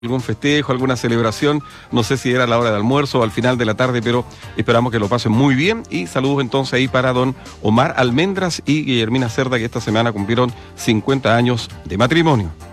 algún festejo, alguna celebración, no sé si era a la hora de almuerzo o al final de la tarde, pero esperamos que lo pasen muy bien. Y saludos entonces ahí para don Omar Almendras y Guillermina Cerda, que esta semana cumplieron 50 años de matrimonio.